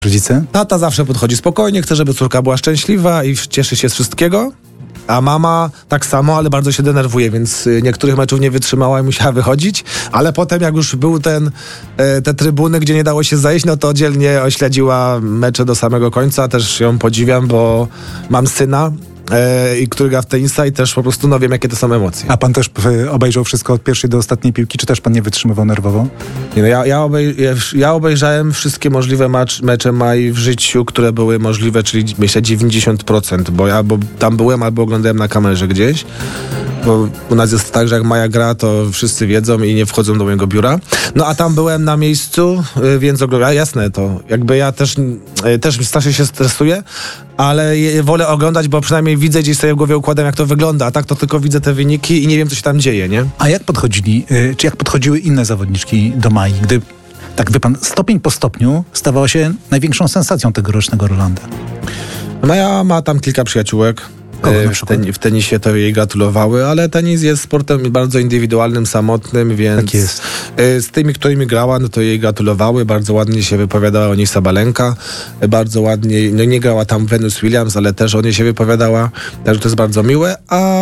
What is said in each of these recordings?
Rodzice? Tata zawsze podchodzi spokojnie, chce, żeby córka była szczęśliwa i cieszy się z wszystkiego. A mama tak samo, ale bardzo się denerwuje, więc niektórych meczów nie wytrzymała i musiała wychodzić. Ale potem, jak już był te trybuny, gdzie nie dało się zejść, no to oddzielnie ośledziła mecze do samego końca. Też ją podziwiam, bo mam syna, i który gra w tenisa i też po prostu wiem, jakie to są emocje. A pan też obejrzał wszystko od pierwszej do ostatniej piłki, czy też pan nie wytrzymywał nerwowo? Nie, no ja obejrzałem wszystkie możliwe mecze Mai w życiu, które były możliwe, czyli myślę 90%, bo ja tam byłem albo oglądałem na kamerze gdzieś. Bo u nas jest tak, że jak Maja gra, to wszyscy wiedzą i nie wchodzą do mojego biura. No a tam byłem na miejscu, więc oglądałem. Jasne, to jakby ja też strasznie się stresuję, ale wolę oglądać, bo przynajmniej widzę, gdzieś sobie w głowie układam, jak to wygląda. A tak to tylko widzę te wyniki i nie wiem, co się tam dzieje, nie? A jak podchodziły inne zawodniczki do Mai, gdy, tak wie pan, stopień po stopniu stawała się największą sensacją tegorocznego Rolanda? Maja ma tam kilka przyjaciółek. W tenisie to jej gratulowały, ale tenis jest sportem bardzo indywidualnym, samotnym, więc tak jest. Z tymi, którymi grała, no to jej gratulowały. Bardzo ładnie się wypowiadała o niej Sabalenka. Bardzo ładnie, no nie grała tam Venus Williams, ale też o niej się wypowiadała. Także to jest bardzo miłe.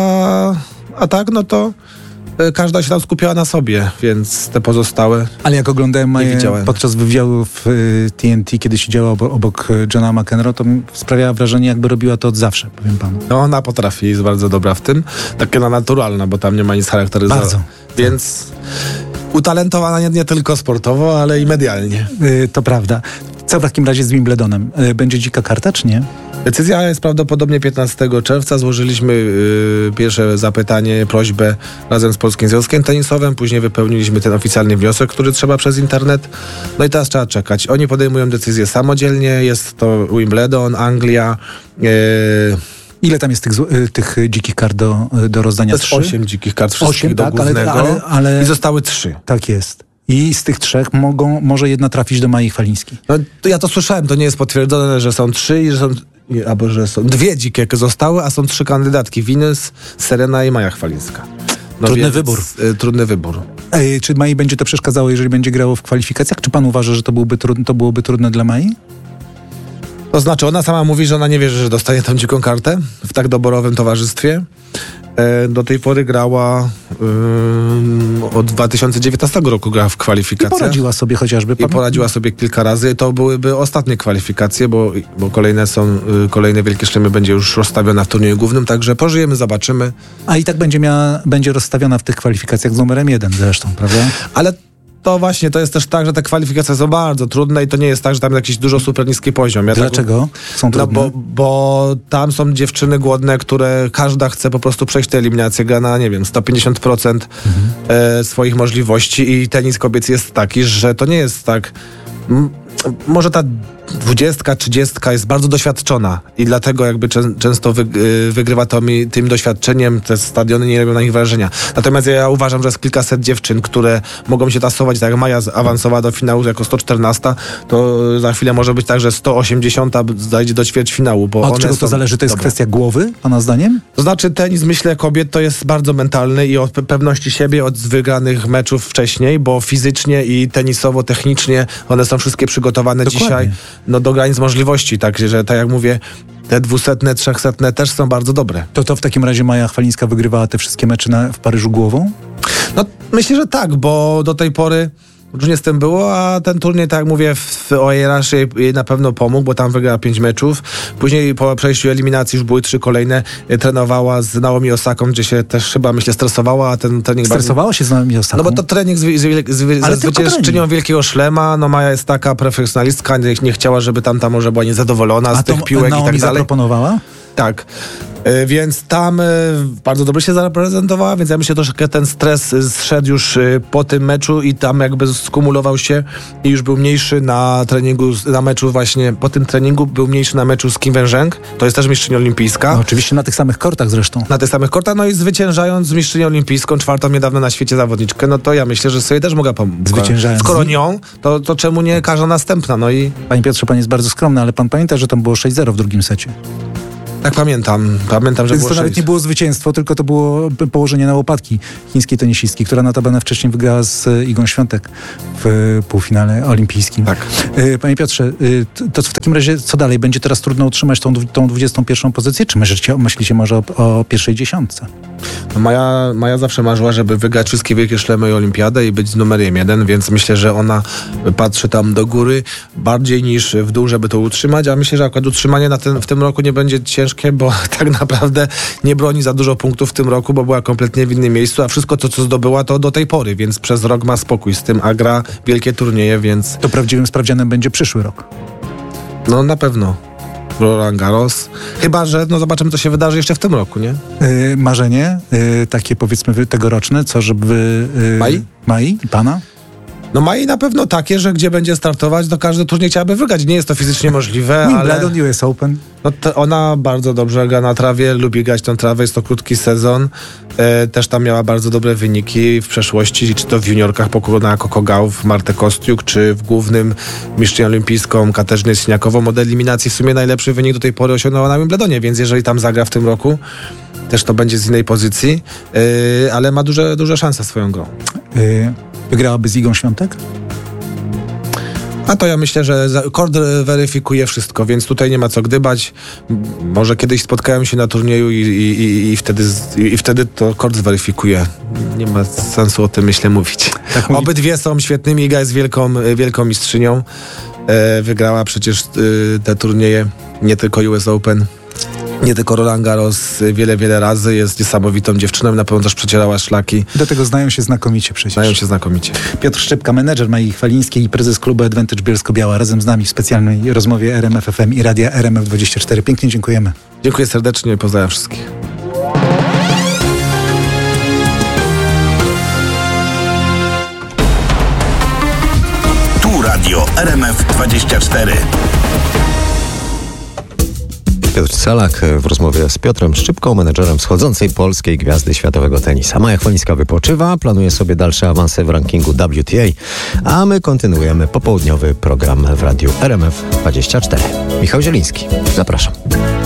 A tak, no to każda się tam skupiała na sobie, więc te pozostałe. Ale jak oglądałem Maję podczas wywiadu w TNT, kiedy siedziała obok Johna McEnroe, to sprawiała wrażenie, jakby robiła to od zawsze, powiem panu. No ona potrafi, jest bardzo dobra w tym. Taka naturalna, bo tam nie ma nic charakteryzowanego. Bardzo. Więc utalentowana nie tylko sportowo, ale i medialnie. To prawda. Co w takim razie z Wimbledonem? Będzie dzika karta, czy nie? Decyzja jest prawdopodobnie 15 czerwca. Złożyliśmy pierwsze zapytanie, prośbę razem z Polskim Związkiem Tenisowym. Później wypełniliśmy ten oficjalny wniosek, który trzeba przez internet. No i teraz trzeba czekać. Oni podejmują decyzję samodzielnie. Jest to Wimbledon, Anglia. Ile tam jest tych dzikich kart do rozdania? To jest 8 dzikich kart wszystkich 8, do tak, głównego. ale i zostały 3. Tak jest. I z tych 3 może jedna trafić do Mai Chwalińskiej. No, to ja to słyszałem, to nie jest potwierdzone, że są 3 i że są 2 dzikie zostały, a są 3 kandydatki. Venus, Serena i Maja Chwalińska. No trudny wybór. Trudny wybór. Czy Mai będzie to przeszkadzało, jeżeli będzie grało w kwalifikacjach? Czy pan uważa, że to byłoby trudne dla Mai? To znaczy, ona sama mówi, że ona nie wierzy, że dostanie tą dziką kartę w tak doborowym towarzystwie. Do tej pory grała od 2019 roku grała w kwalifikacjach. I poradziła sobie chociażby. I poradziła sobie kilka razy. To byłyby ostatnie kwalifikacje, bo kolejne wielkie szlemy będzie już rozstawiona w turnieju głównym, także pożyjemy, zobaczymy. A i tak będzie rozstawiona w tych kwalifikacjach z numerem 1 zresztą, prawda? Ale to właśnie, to jest też tak, że te kwalifikacje są bardzo trudne i to nie jest tak, że tam jakiś dużo super niski poziom. Dlaczego są trudne? No bo tam są dziewczyny głodne, które każda chce po prostu przejść tę eliminację, gra na, 150% swoich możliwości i tenis kobiecy jest taki, że to nie jest tak. Może ta 20, 30 jest bardzo doświadczona i dlatego jakby często wygrywa tym doświadczeniem, te stadiony nie robią na nich wrażenia. Natomiast ja uważam, że jest kilkaset dziewczyn, które mogą się tasować, tak jak Maja awansowała do finału jako 114, to za chwilę może być tak, że 180 zajdzie do ćwierćfinału. Bo od czego to zależy? To jest kwestia głowy, pana zdaniem? To znaczy tenis, myślę, kobiet to jest bardzo mentalny i od pewności siebie, od wygranych meczów wcześniej, bo fizycznie i tenisowo, technicznie one są wszystkie przygotowane dzisiaj do granic możliwości, także tak jak mówię, te 200, 300 też są bardzo dobre. To w takim razie Maja Chwalińska wygrywała te wszystkie mecze w Paryżu głową? No myślę, że tak, bo do tej pory różnie z tym było, a ten turniej, tak jak mówię, w OERASZ jej na pewno pomógł, bo tam wygrała 5 meczów. Później po przejściu eliminacji już były 3 kolejne. Trenowała z Naomi Osaką, gdzie się też chyba, stresowała, a ten trening... Stresowała się z Naomi Osaką? No bo to trening ze zwyciężczynią Wielkiego Szlema, no Maja jest taka profesjonalistka, nie chciała, żeby tamta może była niezadowolona z tych piłek i tak dalej. Zaproponowała? Tak. Więc tam bardzo dobrze się zareprezentowała, więc ja myślę, że troszkę ten stres zszedł już po tym meczu i tam jakby skumulował się i już był mniejszy na treningu, na meczu właśnie, po tym treningu był mniejszy na meczu z Kim Wenzheng, to jest też mistrzyni olimpijska. No, oczywiście na tych samych kortach zresztą. Na tych samych kortach, no i zwyciężając mistrzynię olimpijską, 4. niedawno na świecie zawodniczkę, no to ja myślę, że sobie też mogła pomóc. Skoro nią, to czemu nie każda następna, no i... Panie Piotrze, pan jest bardzo skromny, ale pan pamięta, że tam było 6-0 w drugim secie? Tak, pamiętam, że Więc było to nawet 6. nie było zwycięstwo, tylko to było położenie na łopatki chińskiej tenisistki, która notabene wcześniej wygrała z Igą Świątek w półfinale olimpijskim. Tak. Panie Piotrze, to w takim razie co dalej? Będzie teraz trudno utrzymać tą 21. pozycję? Czy myślicie może o pierwszej dziesiątce? No Maja zawsze marzyła, żeby wygrać wszystkie wielkie szlemy i olimpiadę i być numerem 1, więc myślę, że ona patrzy tam do góry bardziej niż w dół, żeby to utrzymać, a myślę, że akurat utrzymanie w tym roku nie będzie ciężkie, bo tak naprawdę nie broni za dużo punktów w tym roku, bo była kompletnie w innym miejscu, a wszystko to, co zdobyła, to do tej pory, więc przez rok ma spokój z tym, a gra wielkie turnieje, więc... To prawdziwym sprawdzianem będzie przyszły rok. No na pewno. Roland Garros. Chyba że zobaczymy, co się wydarzy jeszcze w tym roku, nie? Marzenie, takie powiedzmy tegoroczne, co żeby... Mai i pana? No Mai na pewno takie, że gdzie będzie startować, to każdy turniej chciałaby wygrać. Nie jest to fizycznie możliwe, Wimbledon, US Open. No ona bardzo dobrze gra na trawie, lubi grać tą trawę, jest to krótki sezon. Też tam miała bardzo dobre wyniki w przeszłości, czy to w juniorkach pokonała Coco Gauff, Martę Kostiuk, czy w głównym mistrzynią olimpijską Katarzynę Siniakową. Od eliminacji w sumie najlepszy wynik do tej pory osiągnęła na Wimbledonie, więc jeżeli tam zagra w tym roku, też to będzie z innej pozycji, ale ma duże szanse swoją grą. Wygrałaby z Igą Świątek? A to ja myślę, że kord weryfikuje wszystko, więc tutaj nie ma co gdybać. Może kiedyś spotkają się na turnieju i wtedy to kord zweryfikuje. Nie ma sensu o tym, myślę, mówić. Tak obydwie są świetnymi. Iga jest wielką mistrzynią. Wygrała przecież te turnieje, nie tylko US Open, nie tylko Roland Garros, wiele razy. Jest niesamowitą dziewczyną, na pewno też przecierała szlaki. Do tego znają się znakomicie przecież. Znają się znakomicie. Piotr Szczepka, menedżer Mai Chwalińskiej i prezes klubu Advantage Bielsko-Biała, razem z nami w specjalnej rozmowie RMF FM i radia RMF24. Pięknie dziękujemy. Dziękuję serdecznie i pozdrawiam wszystkich. Tu radio RMF24. Piotr Salak w rozmowie z Piotrem Szczypką, menedżerem wschodzącej polskiej gwiazdy światowego tenisa. Maja Chwalińska wypoczywa, planuje sobie dalsze awanse w rankingu WTA, a my kontynuujemy popołudniowy program w radiu RMF24. Michał Zieliński, zapraszam.